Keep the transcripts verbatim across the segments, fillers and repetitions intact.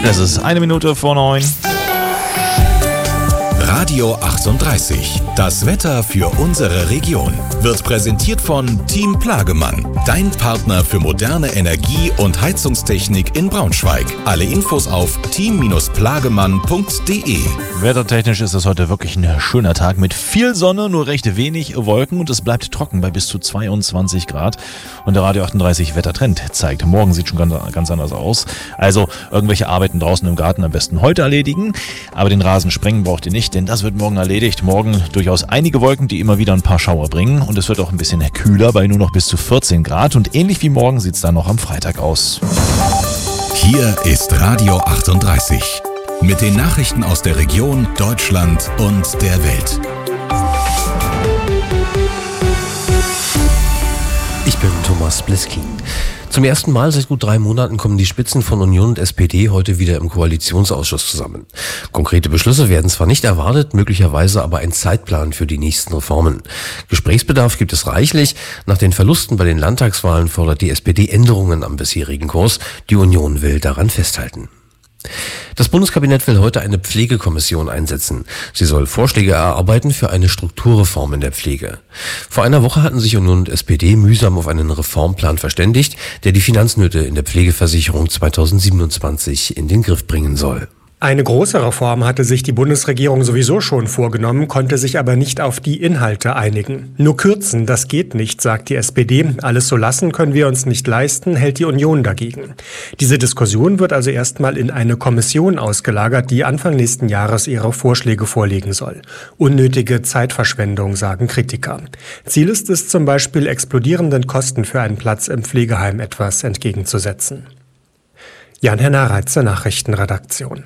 Es ist eine Minute vor neun. Radio achtunddreißig. Das Wetter für unsere Region wird präsentiert von Team Plagemann, dein Partner für moderne Energie- und Heizungstechnik in Braunschweig. Alle Infos auf team plagemann punkt de. Wettertechnisch ist es heute wirklich ein schöner Tag mit viel Sonne, nur recht wenig Wolken und es bleibt trocken bei bis zu zweiundzwanzig Grad. Und der Radio achtunddreißig Wettertrend zeigt, morgen sieht schon ganz, ganz anders aus. Also irgendwelche Arbeiten draußen im Garten am besten heute erledigen, aber den Rasen sprengen braucht ihr nicht, denn das wird morgen erledigt. Morgen durchaus einige Wolken, die immer wieder ein paar Schauer bringen und es wird auch ein bisschen kühler bei nur noch bis zu vierzehn Grad und ähnlich wie morgen sieht es dann noch am Freitag aus. Hier ist Radio achtunddreißig mit den Nachrichten aus der Region, Deutschland und der Welt. Ich bin Thomas Bliskin. Zum ersten Mal seit gut drei Monaten kommen die Spitzen von Union und S P D heute wieder im Koalitionsausschuss zusammen. Konkrete Beschlüsse werden zwar nicht erwartet, möglicherweise aber ein Zeitplan für die nächsten Reformen. Gesprächsbedarf gibt es reichlich. Nach den Verlusten bei den Landtagswahlen fordert die S P D Änderungen am bisherigen Kurs. Die Union will daran festhalten. Das Bundeskabinett will heute eine Pflegekommission einsetzen. Sie soll Vorschläge erarbeiten für eine Strukturreform in der Pflege. Vor einer Woche hatten sich Union und S P D mühsam auf einen Reformplan verständigt, der die Finanznöte in der Pflegeversicherung zweitausendsiebenundzwanzig in den Griff bringen soll. Eine große Reform hatte sich die Bundesregierung sowieso schon vorgenommen, konnte sich aber nicht auf die Inhalte einigen. Nur kürzen, das geht nicht, sagt die S P D. Alles so lassen können wir uns nicht leisten, hält die Union dagegen. Diese Diskussion wird also erstmal in eine Kommission ausgelagert, die Anfang nächsten Jahres ihre Vorschläge vorlegen soll. Unnötige Zeitverschwendung, sagen Kritiker. Ziel ist es zum Beispiel, explodierenden Kosten für einen Platz im Pflegeheim etwas entgegenzusetzen. Jan-Henner Reitzer, Nachrichtenredaktion.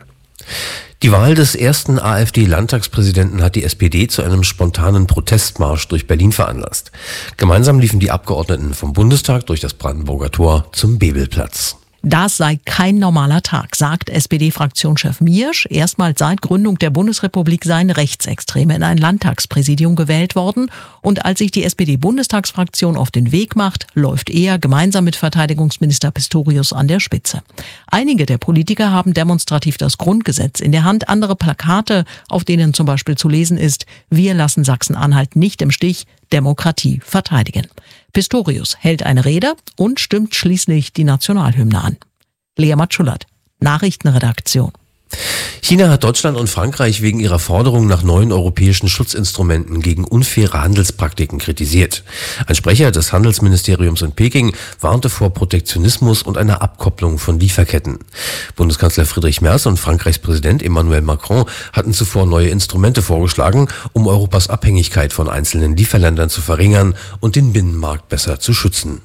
Die Wahl des ersten AfD-Landtagspräsidenten hat die S P D zu einem spontanen Protestmarsch durch Berlin veranlasst. Gemeinsam liefen die Abgeordneten vom Bundestag durch das Brandenburger Tor zum Bebelplatz. Das sei kein normaler Tag, sagt S P D-Fraktionschef Miersch. Erstmals seit Gründung der Bundesrepublik seien Rechtsextreme in ein Landtagspräsidium gewählt worden. Und als sich die S P D-Bundestagsfraktion auf den Weg macht, läuft er gemeinsam mit Verteidigungsminister Pistorius an der Spitze. Einige der Politiker haben demonstrativ das Grundgesetz in der Hand, andere Plakate, auf denen zum Beispiel zu lesen ist: Wir lassen Sachsen-Anhalt nicht im Stich, Demokratie verteidigen. Pistorius hält eine Rede und stimmt schließlich die Nationalhymne an. Lea Matschulat, Nachrichtenredaktion. China hat Deutschland und Frankreich wegen ihrer Forderung nach neuen europäischen Schutzinstrumenten gegen unfaire Handelspraktiken kritisiert. Ein Sprecher des Handelsministeriums in Peking warnte vor Protektionismus und einer Abkopplung von Lieferketten. Bundeskanzler Friedrich Merz und Frankreichs Präsident Emmanuel Macron hatten zuvor neue Instrumente vorgeschlagen, um Europas Abhängigkeit von einzelnen Lieferländern zu verringern und den Binnenmarkt besser zu schützen.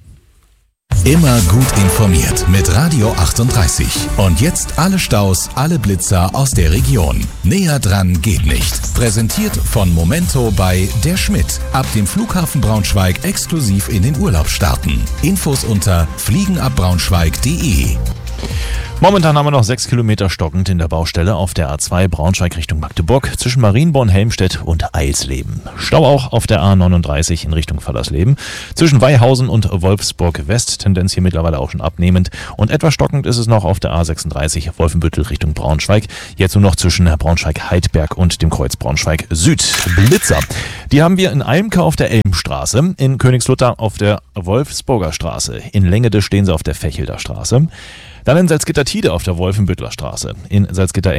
Immer gut informiert mit Radio achtunddreißig. Und jetzt alle Staus, alle Blitzer aus der Region. Näher dran geht nicht. Präsentiert von Momento bei Der Schmidt. Ab dem Flughafen Braunschweig exklusiv in den Urlaub starten. Infos unter fliegenabbraunschweig punkt de. Momentan haben wir noch sechs Kilometer stockend in der Baustelle auf der A zwei Braunschweig Richtung Magdeburg zwischen Marienborn, Helmstedt und Eilsleben. Stau auch auf der A neununddreißig in Richtung Fallersleben. Zwischen Weihausen und Wolfsburg West, Tendenz hier mittlerweile auch schon abnehmend. Und etwas stockend ist es noch auf der A sechsunddreißig Wolfenbüttel Richtung Braunschweig. Jetzt nur noch zwischen Braunschweig-Heidberg und dem Kreuz Braunschweig Süd. Blitzer. Die haben wir in Eimke auf der Elmstraße, in Königslutter auf der Wolfsburger Straße. In Längede stehen sie auf der Fechelder Straße. Dann in Salzgitter-Tide auf der Wolfenbüttler Straße. In Salzgitter